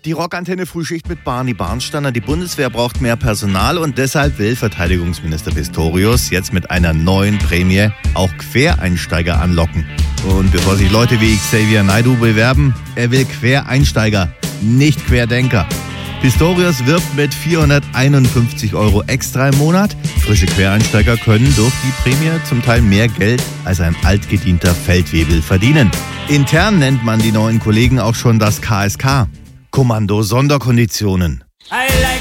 Die Rockantenne Frühschicht mit Barney Barnsteiner. Die Bundeswehr braucht mehr Personal und deshalb will Verteidigungsminister Pistorius jetzt mit einer neuen Prämie auch Quereinsteiger anlocken. Und bevor sich Leute wie Xavier Naidoo bewerben, er will Quereinsteiger, nicht Querdenker. Pistorius wirbt mit 451 € extra im Monat. Frische Quereinsteiger können durch die Prämie zum Teil mehr Geld als ein altgedienter Feldwebel verdienen. Intern nennt man die neuen Kollegen auch schon das KSK, Kommando Sonderkonditionen.